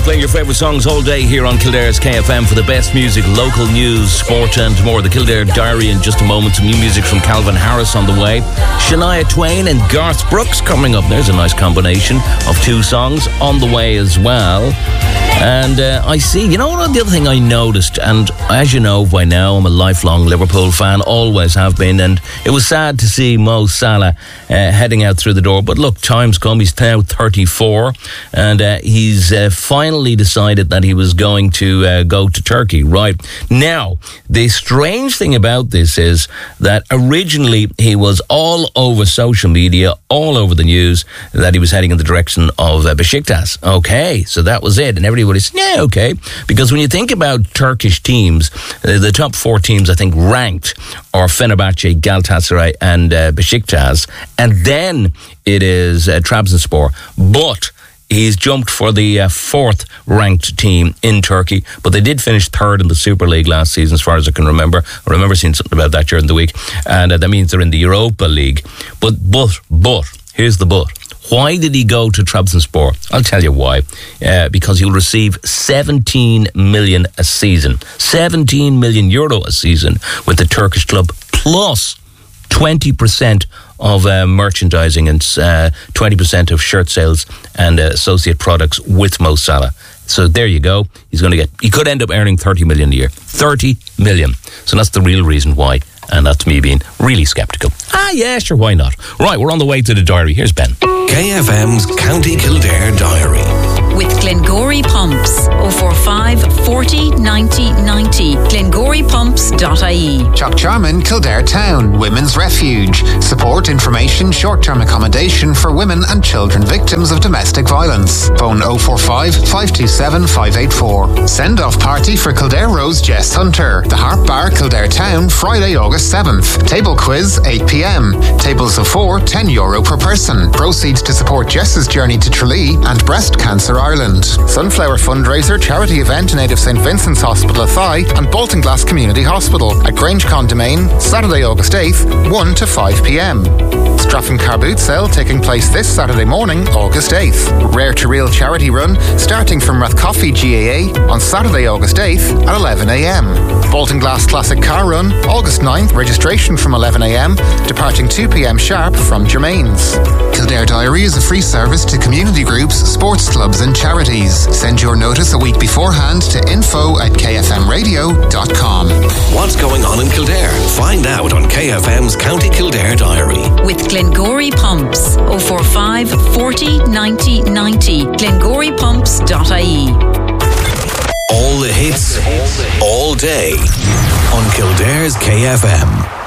playing your favourite songs all day here on Kildare's KFM for the best music, local news, sport and more. The Kildare Diary in just a moment. Some new music from Calvin Harris on the way. Shania Twain and Garth Brooks coming up. There's a nice combination of two songs on the way as well. And I see, you know what, the other thing I noticed, and as you know by now, I'm a lifelong Liverpool fan, always have been, and it was sad to see Mo Salah heading out through the door. But look, time's come. He's now 34, and he's finally decided that he was going to go to Turkey. Right now, the strange thing about this is that originally he was all over social media, all over the news, that he was heading in the direction of Besiktas. Okay, so that was it, and everybody said, yeah, okay, because when you think about Turkish teams, the top four teams I think ranked are Fenerbahce, Galatasaray and Besiktas, and then it is Trabzonspor, but he's jumped for the fourth ranked team in Turkey, but they did finish third in the Super League last season, as far as I can remember. I remember seeing something about that during the week, and that means they're in the Europa League. But, here's the but. Why did he go to Trabzonspor? I'll tell you why. Because he'll receive 17 million a season. 17 million euro a season with the Turkish club, plus 20% of merchandising and 20% of shirt sales and associate products with Mo Salah. So there you go. He could end up earning 30 million a year. 30 million. So that's the real reason why. And that's me being really sceptical. Yeah, sure, why not? Right, we're on the way to the diary. Here's Ben. KFM's County Kildare Diary. With Glengory Pumps. 045 40 90 90. GlengoryPumps.ie. Chuck Charman, Kildare Town, Women's Refuge. Support, information, short-term accommodation for women and children victims of domestic violence. Phone 045 527 584. Send-off party for Kildare Rose Jess Hunter. The Harp Bar, Kildare Town, Friday, August 7th. Table quiz, 8 p.m. Tables of 4, €10 per person. Proceeds to support Jess's journey to Tralee and Breast Cancer Ireland. Sunflower fundraiser, charity event in aid of St Vincent's Hospital Athy and Bolton Glass Community Hospital at Grange Condomain, Saturday, August 8th, 1 to 5 p.m. Straffan Car Boot Sale taking place this Saturday morning, August 8th. Rare to Real charity run starting from Rathcoffey GAA on Saturday, August 8th at 11 a.m. Bolton Glass Classic Car Run, August 9th, registration from 11 a.m, departing 2 p.m. sharp from Germain's. Kildare Diary is a free service to community groups, sports clubs and charities. Send your notice a week beforehand to info@kfmradio.com. What's going on in Kildare? Find out on KFM's County Kildare Diary. With Glengory Pumps. 045 40 90 90. GlengoryPumps.ie. All the hits, all day on Kildare's KFM.